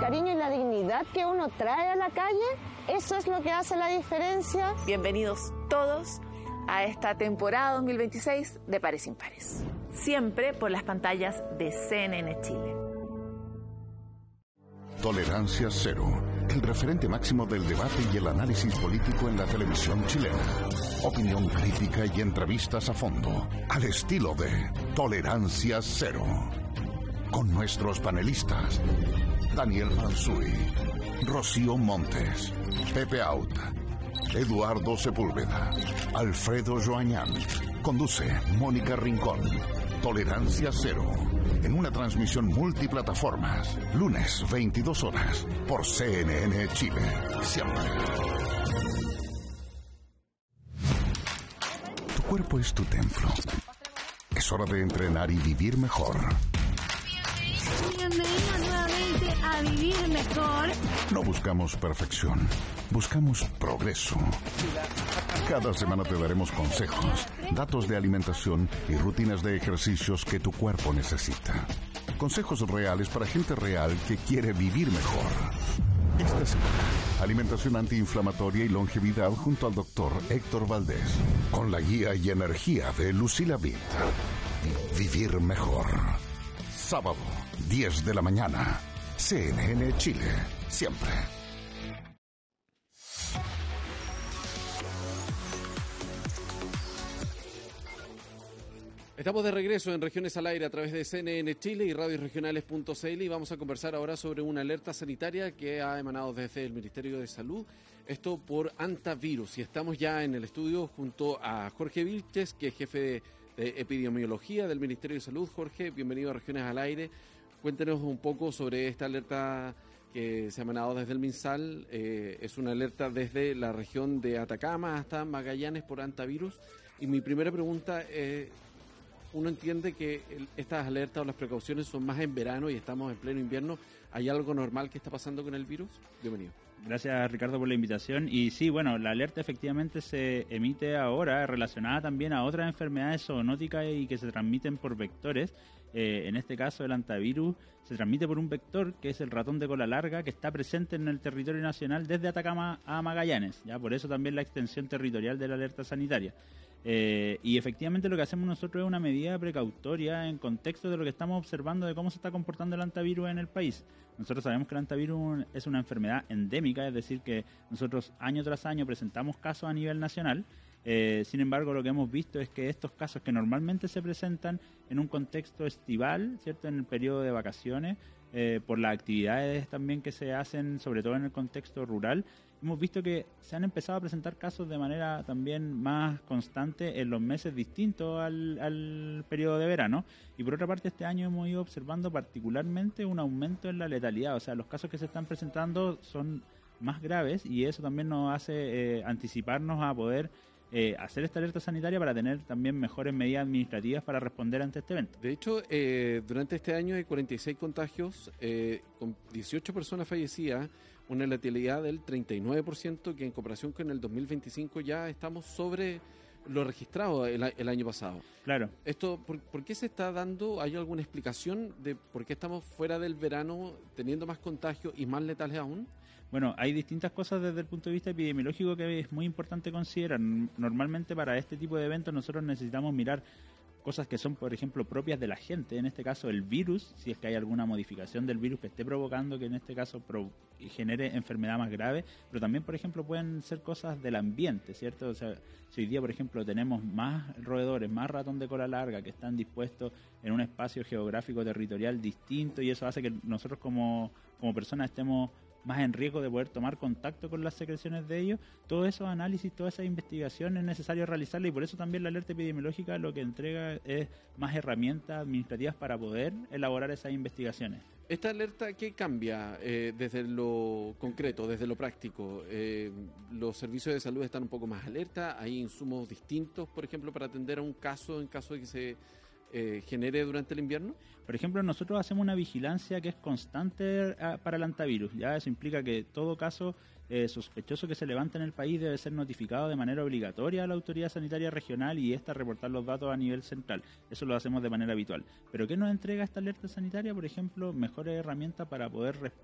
cariño y la dignidad que uno trae a la calle, eso es lo que hace la diferencia. Bienvenidos todos a esta temporada 2026 de Pares Impares, siempre por las pantallas de CNN Chile. Tolerancia Cero, el referente máximo del debate y el análisis político en la televisión chilena. Opinión crítica y entrevistas a fondo, al estilo de Tolerancia Cero. Con nuestros panelistas, Daniel Mansuy, Rocío Montes, Pepe Out, Eduardo Sepúlveda, Alfredo Joañán. Conduce Mónica Rincón. Tolerancia Cero, en una transmisión multiplataformas, lunes 22 horas, por CNN Chile, siempre. Tu cuerpo es tu templo. Es hora de entrenar y vivir mejor. Bienvenidos nuevamente a Vivir Mejor. No buscamos perfección, buscamos progreso. Cada semana te daremos consejos, datos de alimentación y rutinas de ejercicios que tu cuerpo necesita. Consejos reales para gente real que quiere vivir mejor. Esta semana, alimentación antiinflamatoria y longevidad junto al doctor Héctor Valdés. Con la guía y energía de Lucila Vitt. Vivir mejor. Sábado, 10 de la mañana. CNN Chile, siempre. Estamos de regreso en Regiones al Aire a través de CNN Chile y radiosregionales.cl y vamos a conversar ahora sobre una alerta sanitaria que ha emanado desde el Ministerio de Salud, esto por hantavirus. Y estamos ya en el estudio junto a Jorge Vilches, que es jefe de epidemiología del Ministerio de Salud. Jorge, bienvenido a Regiones al Aire. Cuéntenos un poco sobre esta alerta que se ha emanado desde el MinSal. Es una alerta desde la región de Atacama hasta Magallanes por hantavirus. Y mi primera pregunta es... Uno entiende que estas alertas o las precauciones son más en verano y estamos en pleno invierno. ¿Hay algo normal que está pasando con el virus? Bienvenido. Gracias, Ricardo, por la invitación. Y sí, bueno, la alerta efectivamente se emite ahora relacionada también a otras enfermedades zoonóticas y que se transmiten por vectores. En este caso, el hantavirus se transmite por un vector que es el ratón de cola larga, que está presente en el territorio nacional desde Atacama a Magallanes. Ya por eso también la extensión territorial de la alerta sanitaria. Y efectivamente lo que hacemos nosotros es una medida precautoria en contexto de lo que estamos observando de cómo se está comportando el hantavirus en el país. Nosotros sabemos que el hantavirus es una enfermedad endémica, es decir, que nosotros año tras año presentamos casos a nivel nacional. Sin embargo, lo que hemos visto es que estos casos que normalmente se presentan en un contexto estival, ¿cierto?, en el periodo de vacaciones, por las actividades también que se hacen, sobre todo en el contexto rural, hemos visto que se han empezado a presentar casos de manera también más constante en los meses distintos al periodo de verano. Y por otra parte, este año hemos ido observando particularmente un aumento en la letalidad. O sea, los casos que se están presentando son más graves y eso también nos hace anticiparnos a poder hacer esta alerta sanitaria para tener también mejores medidas administrativas para responder ante este evento. De hecho, durante este año hay 46 contagios, con 18 personas fallecidas, una letalidad del 39%, que en comparación con el 2025 ya estamos sobre lo registrado el año pasado. Claro. Esto, ¿por qué se está dando? ¿Hay alguna explicación de por qué estamos fuera del verano teniendo más contagios y más letales aún? Bueno, hay distintas cosas desde el punto de vista epidemiológico que es muy importante considerar. Normalmente para este tipo de eventos nosotros necesitamos mirar cosas que son, por ejemplo, propias de la gente, en este caso el virus, si es que hay alguna modificación del virus que esté provocando que en este caso genere enfermedad más grave, pero también, por ejemplo, pueden ser cosas del ambiente, ¿cierto? O sea, si hoy día, por ejemplo, tenemos más roedores, más ratón de cola larga que están dispuestos en un espacio geográfico territorial distinto y eso hace que nosotros como personas estemos más en riesgo de poder tomar contacto con las secreciones de ellos, todos esos análisis, toda esa investigación es necesario realizarla y por eso también la alerta epidemiológica lo que entrega es más herramientas administrativas para poder elaborar esas investigaciones. ¿Esta alerta qué cambia desde lo concreto, desde lo práctico? ¿Los servicios de salud están un poco más alerta? ¿Hay insumos distintos, por ejemplo, para atender a un caso en caso de que se genere durante el invierno? Por ejemplo, nosotros hacemos una vigilancia que es constante para el hantavirus. Ya eso implica que todo caso sospechoso que se levante en el país debe ser notificado de manera obligatoria a la autoridad sanitaria regional y esta reportar los datos a nivel central. Eso lo hacemos de manera habitual. ¿Pero qué nos entrega esta alerta sanitaria? Por ejemplo, mejores herramientas para poder responder